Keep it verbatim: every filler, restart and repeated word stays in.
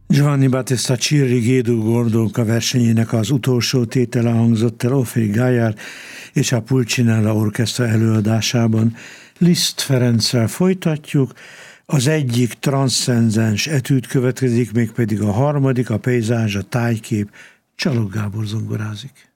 Giovanni Battista Chirrighedu Gordóka versenyének az utolsó tétele hangzott el Ophir Gaillard és a Pulcinella Orchestra előadásában. Liszt Ferenccel folytatjuk, az egyik transzcendens etűd következik, mégpedig a harmadik, a pejzázs, a tájkép. Csalog Gábor zongorázik.